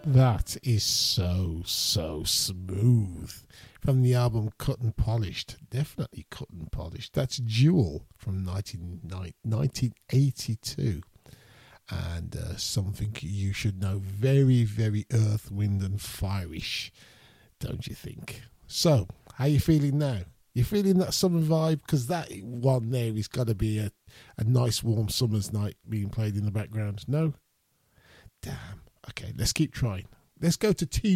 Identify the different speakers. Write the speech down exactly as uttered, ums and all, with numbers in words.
Speaker 1: That is so, so smooth. From the album Cut and Polished. Definitely cut and polished. That's Jewel from nineteen eighty-two. And uh, something you should know. Very, very Earth, Wind and Fire-ish. Don't you think? So, how you feeling now? You feeling that summer vibe? Because that one there is got to be a, a nice warm summer's night being played in the background. No? Damn. Okay, let's keep trying. Let's go to T